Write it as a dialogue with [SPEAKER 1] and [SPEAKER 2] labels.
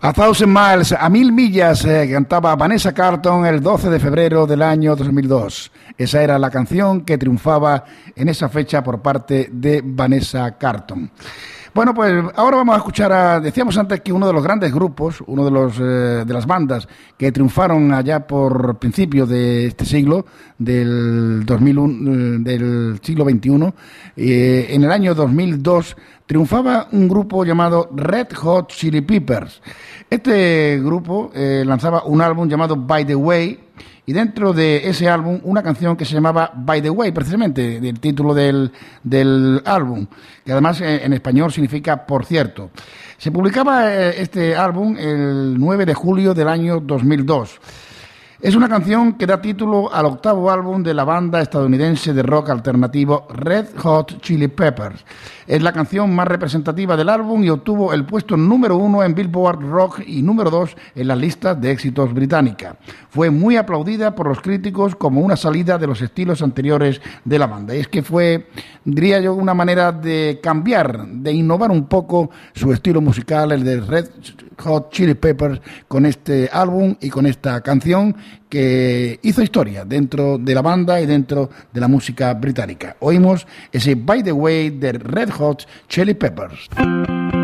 [SPEAKER 1] A Thousand Miles, a 1000 millas, cantaba Vanessa Carlton el 12 de febrero del año 2002. Esa era la canción que triunfaba en esa fecha por parte de Vanessa Carlton. Bueno, pues ahora vamos a escuchar decíamos antes que uno de los grandes grupos, uno de las bandas que triunfaron allá por principios de este siglo, del 2001, del siglo XXI, en el año 2002 triunfaba un grupo llamado Red Hot Chili Peppers. Este grupo lanzaba un álbum llamado By the Way, y dentro de ese álbum una canción que se llamaba By the Way, precisamente del título del álbum, que además en español significa por cierto. Se publicaba este álbum el 9 de julio del año 2002. Es una canción que da título al octavo álbum de la banda estadounidense de rock alternativo Red Hot Chili Peppers. Es la canción más representativa del álbum y obtuvo el puesto número 1 en Billboard Rock y número 2 en las listas de éxitos británicas. Fue muy aplaudida por los críticos como una salida de los estilos anteriores de la banda. Y es que fue, diría yo, una manera de cambiar, de innovar un poco su estilo musical, el de Red Hot Chili Peppers, con este álbum y con esta canción que hizo historia dentro de la banda y dentro de la música británica. Oímos ese By the Way de Red Hot Chili Peppers.